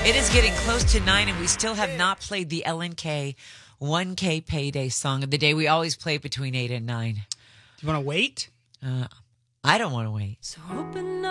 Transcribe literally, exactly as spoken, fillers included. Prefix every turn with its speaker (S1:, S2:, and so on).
S1: It is getting close to nine, and we still have not played the L N K one K Payday song of the day. We always play it between eight and nine.
S2: Do you want to wait?
S1: Uh, I don't want to wait.
S3: So open